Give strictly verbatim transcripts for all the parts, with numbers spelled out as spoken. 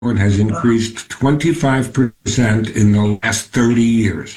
has increased twenty-five percent in the last thirty years.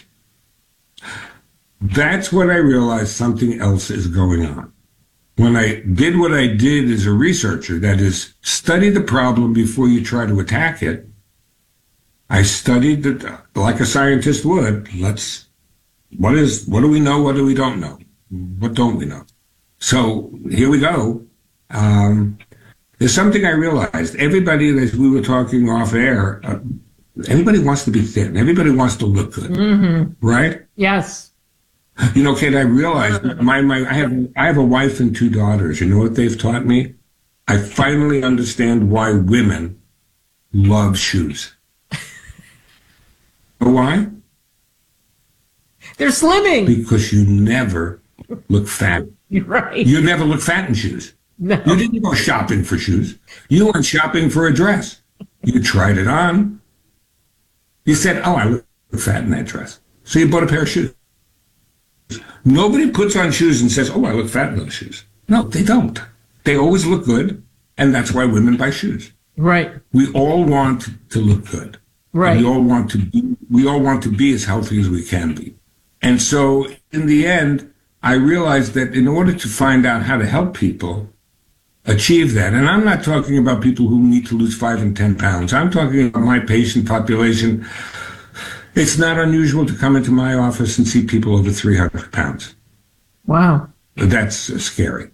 That's when I realized something else is going on. When I did what I did as a researcher, that is, study the problem before you try to attack it, I studied it like a scientist would. Let's, what is, what do we know? What do we don't know? What don't we know? So here we go. Um, there's something I realized. Everybody, as we were talking off air, uh, everybody wants to be thin. Everybody wants to look good, mm-hmm. right? Yes. You know, Kate, I realized my, my, I have, I have a wife and two daughters. You know what they've taught me? I finally understand why women love shoes. You know why? They're slimming. Because you never look fat. You're right. You never look fat in shoes. No. You didn't go shopping for shoes. You went shopping for a dress. You tried it on. You said, oh, I look fat in that dress. So you bought a pair of shoes. Nobody puts on shoes and says, oh, I look fat in those shoes. No, they don't. They always look good, and that's why women buy shoes. Right. We all want to look good. Right. We all want to be, we all want to be as healthy as we can be. And so in the end, I realized that in order to find out how to help people achieve that, and I'm not talking about people who need to lose five and ten pounds. I'm talking about my patient population. It's not unusual to come into my office and see people over three hundred pounds. Wow. That's uh, scary.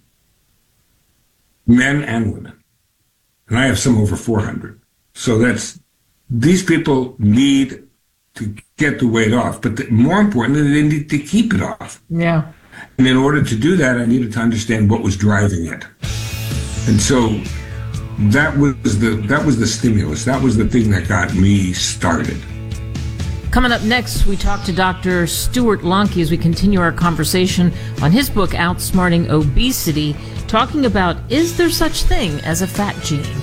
Men and women. And I have some over four hundred. So that's, these people need to get the weight off. But the, more importantly, they need to keep it off. Yeah. And in order to do that, I needed to understand what was driving it. And so that was the, that was the stimulus. That was the thing that got me started. Coming up next, we talk to Doctor Stuart Lonke as we continue our conversation on his book, Outsmarting Obesity, talking about, is there such thing as a fat gene?